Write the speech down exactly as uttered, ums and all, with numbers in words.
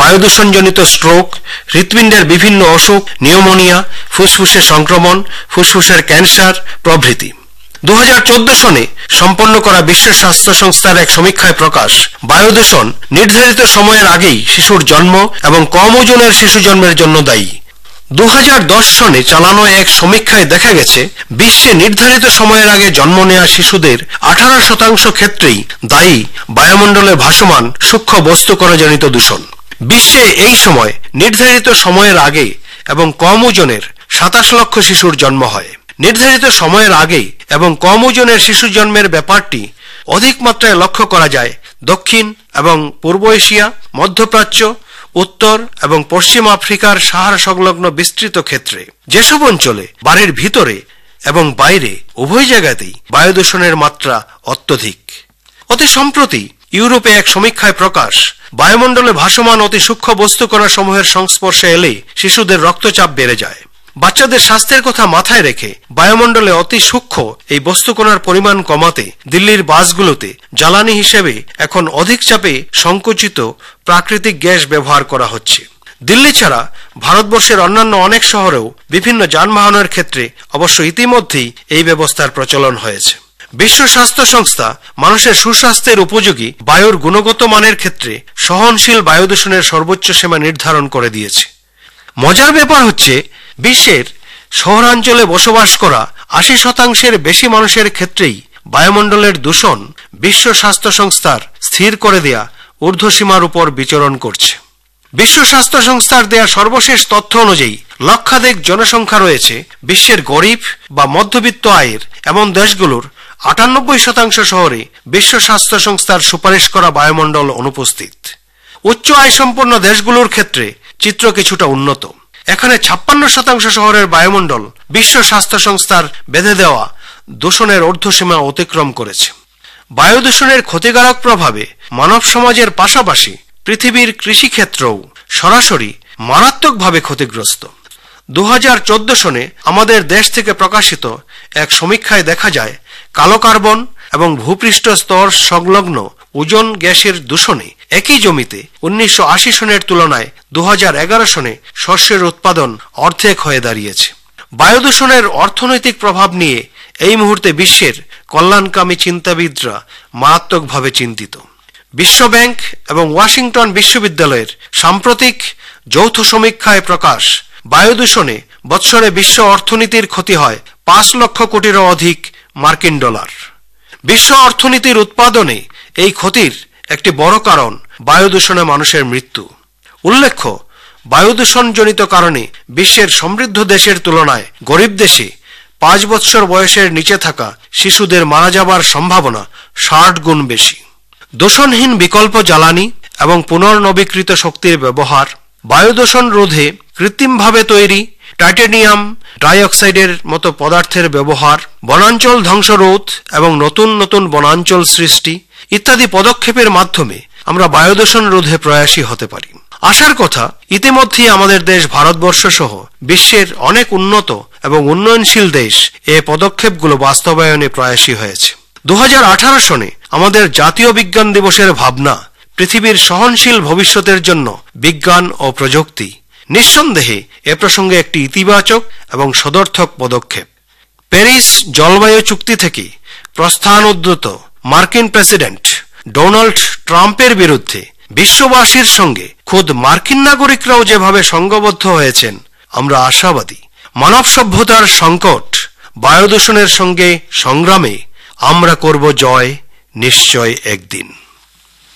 বায়ুদূষণজনিত stroke, হৃৎপিণ্ডের বিভিন্ন অসুখ, নিউমোনিয়া, ফুসফুসের সংক্রমণ, ফুসফুসের ক্যান্সার প্রভৃতি। দু হাজার চোদ্দ সনে সম্পন্ন করা বিশ্ব স্বাস্থ্য সংস্থার এক সমীক্ষায় প্রকাশ, বায়ুদূষণ নির্ধারিত সময়ের আগেই শিশুর জন্ম এবং কম ওজনের শিশু জন্মের জন্য দায়ী। দু হাজার দশ সনে চালানো এক সমীক্ষায় দেখা গেছে, বিশ্বে নির্ধারিত সময়ের আগে জন্ম নেওয়া শিশুদের আঠারো শতাংশ ক্ষেত্রেই দায়ী বায়ুমণ্ডলে ভাসমান সূক্ষ্ম বস্তুকণাজনিত দূষণ। বিশ্বে এই সময় নির্ধারিত সময়ের আগে এবং কম ওজনের সাতাশ লক্ষ শিশুর জন্ম হয়। নির্ধারিত সময়ের আগে এবং কম ওজনের শিশু জন্মের ব্যাপারটি অধিক মাত্রায় লক্ষ্য করা যায় দক্ষিণ এবং পূর্ব এশিয়া, মধ্যপ্রাচ্য, উত্তর এবং পশ্চিম আফ্রিকার সাহারা সংলগ্ন বিস্তৃত ক্ষেত্রে। যেসব অঞ্চলে বাড়ির ভিতরে এবং বাইরে উভয় জায়গাতেই বায়ু দূষণের মাত্রা অত্যধিক। অতি সম্প্রতি ইউরোপে এক সমীক্ষায় প্রকাশ, বায়ুমণ্ডলে ভাসমান অতি সূক্ষ্ম বস্তুকণা সমূহের সংস্পর্শে এলে শিশুদের রক্তচাপ বেড়ে যায়। বাচ্চাদের স্বাস্থ্যের কথা মাথায় রেখে বায়ুমণ্ডলে অতি সূক্ষ্ম এই বস্তুকণার পরিমাণ কমাতে দিল্লির বাসগুলোতে জ্বালানি হিসেবে এখন অধিক চাপে সংকুচিত প্রাকৃতিক গ্যাস ব্যবহার করা হচ্ছে। দিল্লি ছাড়া ভারতবর্ষের অন্যান্য অনেক শহরেও বিভিন্ন যানবাহনের ক্ষেত্রে অবশ্য ইতিমধ্যেই এই ব্যবস্থার প্রচলন হয়েছে। বিশ্ব স্বাস্থ্য সংস্থা মানুষের সুস্বাস্থ্যের উপযোগী বায়ুর গুণগত মানের ক্ষেত্রে সহনশীল বায়ু দূষণের সর্বোচ্চ সীমা নির্ধারণ করে দিয়েছে। মজার ব্যাপার হচ্ছে, বিশ্বের শহরাঞ্চলে বসবাস করা আশি শতাংশের বেশি মানুষের ক্ষেত্রেই বায়ুমণ্ডলের দূষণ বিশ্ব স্বাস্থ্য সংস্থার স্থির করে দেয়া ঊর্ধ্বসীমার উপর বিচরণ করছে। বিশ্ব স্বাস্থ্য সংস্থার দেয়া সর্বশেষ তথ্য অনুযায়ী লক্ষাধিক জনসংখ্যা রয়েছে বিশ্বের গরিব বা মধ্যবিত্ত আয়ের এমন দেশগুলোর আটানব্বই শতাংশ শহরে বিশ্ব স্বাস্থ্য সংস্থার সুপারিশ করা বায়ুমণ্ডল অনুপস্থিত। উচ্চ আয় সম্পন্ন দেশগুলোর ক্ষেত্রে চিত্র কিছুটা উন্নত। এখানে ছাপ্পান্ন শতাংশ শহরের বায়ুমণ্ডল বিশ্ব স্বাস্থ্য সংস্থার বেঁধে দেওয়া দূষণের ঊর্ধ্বসীমা অতিক্রম করেছে। বায়ু দূষণের ক্ষতিকারক প্রভাবে মানব সমাজের পাশাপাশি পৃথিবীর কৃষিক্ষেত্রও সরাসরি মারাত্মকভাবে ক্ষতিগ্রস্ত। দু হাজার চোদ্দ সনে আমাদের দেশ থেকে প্রকাশিত এক সমীক্ষায় দেখা যায়, কালো কার্বন এবং ভূপৃষ্ঠ স্তর সংলগ্ন ওজোন গ্যাসের দূষণে একই জমিতে উনিশশো আশি সনের তুলনায় দু হাজার এগারো সনে শস্যের উৎপাদন অর্ধেক হয়ে দাঁড়িয়েছে। বায়ু দূষণের অর্থনৈতিক প্রভাব নিয়ে এই মুহূর্তে বিশ্বের কল্যাণকামী চিন্তাবিদরা মারাত্মকভাবে চিন্তিত। বিশ্বব্যাংক এবং ওয়াশিংটন বিশ্ববিদ্যালয়ের সাম্প্রতিক যৌথ সমীক্ষায় প্রকাশ, বায়ু দূষণে বৎসরে বিশ্ব অর্থনীতির ক্ষতি হয় পাঁচ লক্ষ কোটিরও অধিক মার্কিন ডলার। বিশ্ব অর্থনীতির উৎপাদনে এই ক্ষতির একটি বড় কারণ বায়ু দূষণে মানুষের মৃত্যু। উল্লেখ্য, বায়ু দূষণজনিত কারণে বিশ্বের সমৃদ্ধ দেশের তুলনায় গরিব দেশে পাঁচ বৎসর বয়সের নিচে থাকা শিশুদের মারা যাবার সম্ভাবনা ষাট গুণ বেশি। দূষণহীন বিকল্প জ্বালানি এবং পুনর্নবীকৃত শক্তির ব্যবহার, বায়ু দূষণ রোধে কৃত্রিমভাবে তৈরি টাইটানিয়াম ডাইঅক্সাইডের মতো পদার্থের ব্যবহার, বনাঞ্চল ধ্বংস রোধ এবং নতুন নতুন বনাঞ্চল সৃষ্টি ইত্যাদি পদক্ষেপের মাধ্যমে আমরা বায়ু দূষণ রোধে প্রয়াসী হতে পারি। আশার কথা, ইতিমধ্যেই আমাদের দেশ ভারতবর্ষ সহ বিশ্বের অনেক উন্নত এবং উন্নয়নশীল দেশ এ পদক্ষেপগুলো বাস্তবায়নে প্রয়াসী হয়েছে। দু হাজার আঠারো সনে আমাদের জাতীয় বিজ্ঞান দিবসের ভাবনা পৃথিবীর সহনশীল ভবিষ্যতের জন্য বিজ্ঞান ও প্রযুক্তি নিঃসন্দেহে এ প্রসঙ্গে একটি ইতিবাচক এবং সদর্থক পদক্ষেপ। প্যারিস জলবায়ু চুক্তি থেকে প্রস্থান উদ্যত মার্কিন প্রেসিডেন্ট ডোনাল্ড ট্রাম্পের বিরুদ্ধে বিশ্ববাসীর সঙ্গে খোদ মার্কিন নাগরিকরাও যেভাবে সংঘবদ্ধ হয়েছেন, আমরা আশাবাদী মানব সভ্যতার সংকট বায়ু দূষণের সঙ্গে সংগ্রামে আমরা করব জয় নিশ্চয় একদিন।